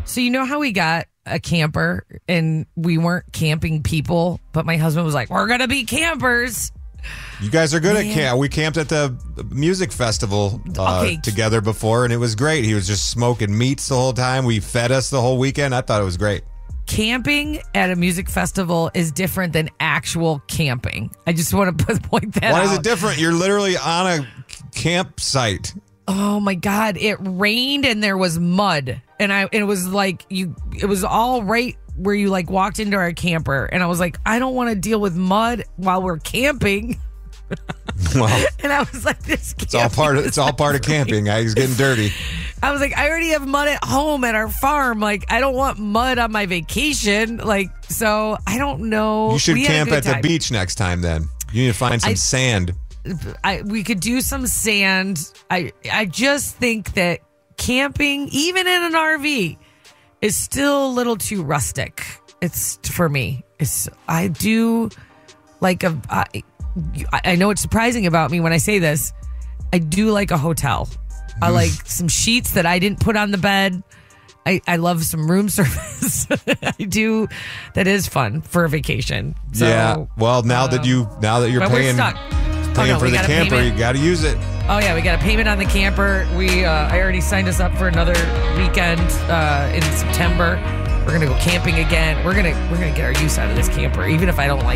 So you know how we got a camper and we weren't camping people, but my husband was like, we're going to be campers. You guys are good at camp. We camped at the music festival together before, and it was great. He was just smoking meats the whole time. We fed us the whole weekend. I thought it was great. Camping at a music festival is different than actual camping. I just want to point that out. Why is it different? You're literally on a campsite. Oh my God. It rained and there was mud. And it was like it was all right where you like walked into our camper. And I was like, I don't want to deal with mud while we're camping. Well, and I was like, it's all part of camping. He's getting dirty. I was like, I already have mud at home at our farm. Like, I don't want mud on my vacation. Like, so I don't know. You should camp at the beach next time then. You need to find some sand. We could do some sand. I just think that camping, even in an RV, is still a little too rustic. It's for me. I do like I know it's surprising about me when I say this. I do like a hotel. I like some sheets that I didn't put on the bed. I love some room service. I do. That is fun for a vacation. So, yeah. Well, now that you're paying for the camper, you got to use it. Oh yeah, we got a payment on the camper. I already signed us up for another weekend in September. We're gonna go camping again. We're gonna get our use out of this camper, even if I don't like